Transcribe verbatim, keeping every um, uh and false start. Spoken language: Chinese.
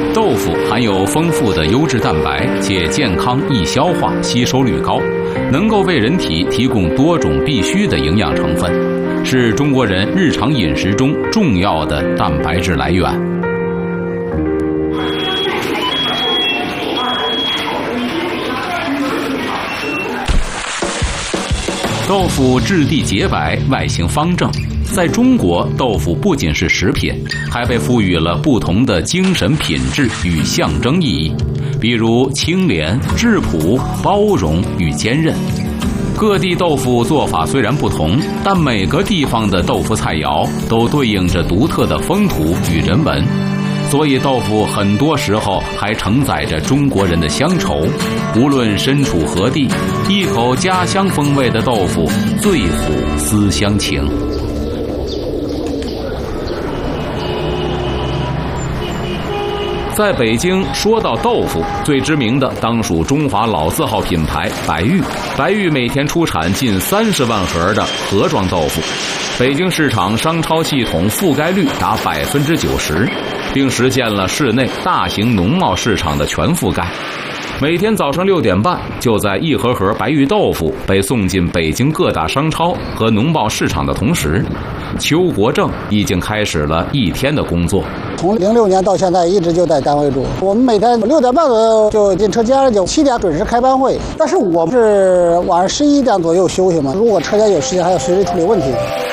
豆腐含有丰富的优质蛋白，且健康易消化，吸收率高，能够为人体提供多种必需的营养成分，是中国人日常饮食中重要的蛋白质来源。豆腐质地洁白，外形方正。在中国，豆腐不仅是食品，还被赋予了不同的精神品质与象征意义，比如清廉、质朴、包容与坚韧。各地豆腐做法虽然不同，但每个地方的豆腐菜肴都对应着独特的风土与人文，所以豆腐很多时候还承载着中国人的乡愁。无论身处何地，一口家乡风味的豆腐最抚思乡情。在北京，说到豆腐，最知名的当属中华老字号品牌白玉。白玉每天出产近三十万盒的盒装豆腐，北京市场商超系统覆盖率达百分之九十，并实现了市内大型农贸市场的全覆盖。每天早上六点半，就在一盒盒白玉豆腐被送进北京各大商超和农贸市场的同时，邱国正已经开始了一天的工作。 从零六年到现在，一直就在单位住。我们每天六点半左右就进车间，就七点准时开班会。但是我们是晚上十一点左右休息嘛，如果车间有时间，还要随时处理问题。